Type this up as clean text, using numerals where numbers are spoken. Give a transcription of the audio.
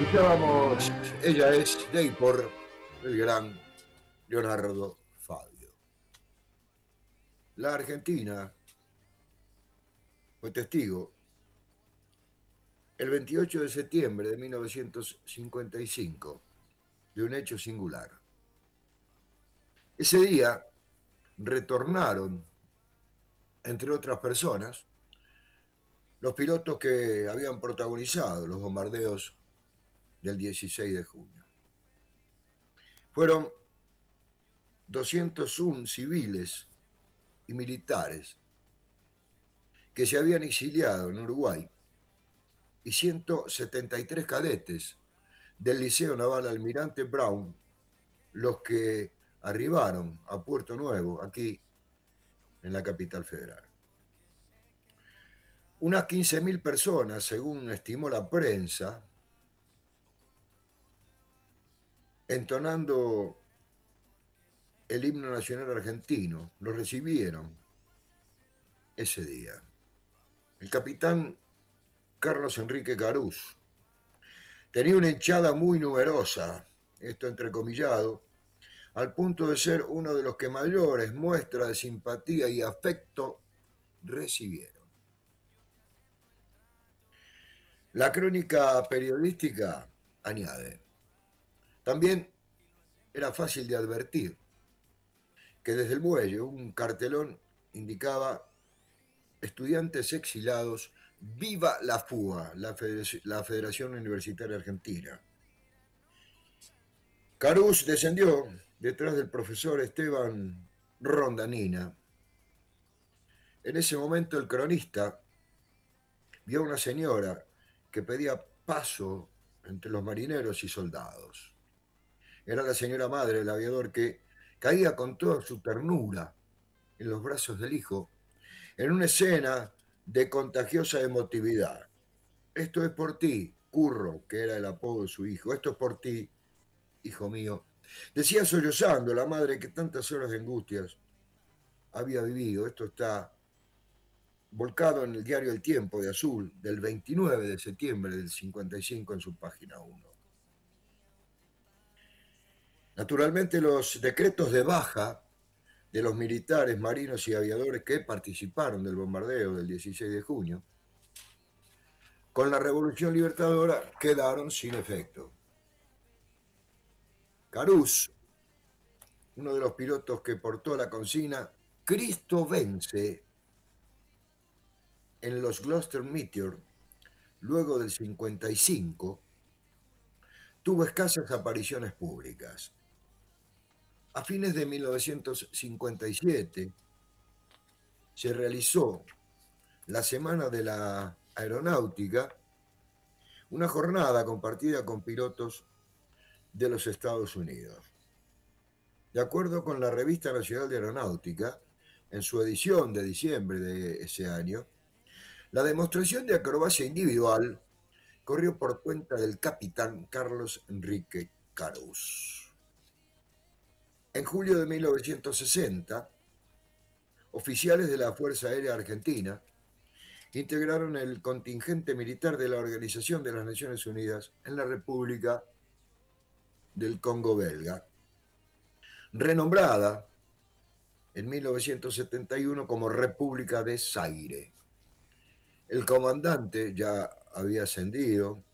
Escuchábamos, ella es Day por el gran Leonardo Fabio. La Argentina fue testigo el 28 de septiembre de 1955 de un hecho singular. Ese día retornaron, entre otras personas, los pilotos que habían protagonizado los bombardeos del 16 de junio. Fueron 201 civiles y militares que se habían exiliado en Uruguay y 173 cadetes del Liceo Naval Almirante Brown los que arribaron a Puerto Nuevo, aquí en la capital federal. Unas 15.000 personas, según estimó la prensa, entonando el himno nacional argentino, lo recibieron ese día. El capitán Carlos Enrique Carús tenía una hinchada muy numerosa, esto entrecomillado, al punto de ser uno de los que mayores muestras de simpatía y afecto recibieron. La crónica periodística añade, también era fácil de advertir que desde el muelle un cartelón indicaba estudiantes exilados, viva la FUA, la Federación Universitaria Argentina. Carús descendió detrás del profesor Esteban Rondanina. En ese momento el cronista vio a una señora que pedía paso entre los marineros y soldados. Era la señora madre del aviador que caía con toda su ternura en los brazos del hijo en una escena de contagiosa emotividad. Esto es por ti, Curro, que era el apodo de su hijo. Esto es por ti, hijo mío. Decía sollozando la madre que tantas horas de angustias había vivido. Esto está volcado en el diario El Tiempo de Azul del 29 de septiembre del 55 en su página 1. Naturalmente los decretos de baja de los militares, marinos y aviadores que participaron del bombardeo del 16 de junio, con la Revolución Libertadora quedaron sin efecto. Carús, uno de los pilotos que portó la consigna Cristo vence en los Gloster Meteor, luego del 55, tuvo escasas apariciones públicas. A fines de 1957 se realizó la Semana de la Aeronáutica, una jornada compartida con pilotos de los Estados Unidos. De acuerdo con la Revista Nacional de Aeronáutica, en su edición de diciembre de ese año, la demostración de acrobacia individual corrió por cuenta del capitán Carlos Enrique Carús. En julio de 1960, oficiales de la Fuerza Aérea Argentina integraron el contingente militar de la Organización de las Naciones Unidas en la República del Congo belga, renombrada en 1971 como República de Zaire. El comandante ya había ascendido